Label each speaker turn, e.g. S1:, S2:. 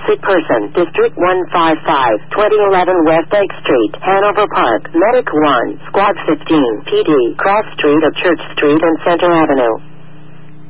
S1: Sick person, District 155, 2011 West Lake Street, Hanover Park, Medic 1, Squad 15, PD, Cross Street of Church Street and Center Avenue.